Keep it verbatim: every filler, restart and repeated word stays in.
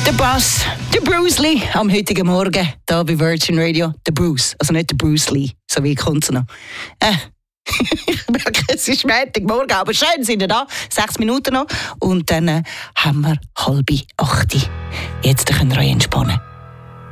Der Boss, der Bruce Lee, am heutigen Morgen, hier bei Virgin Radio. Der Bruce, also nicht der Bruce Lee, so wie kommt es noch. Äh, ich merke, es ist Montagmorgen, aber schön sind wir da, sechs Minuten noch. Und dann äh, haben wir halbe acht. Jetzt könnt ihr euch entspannen.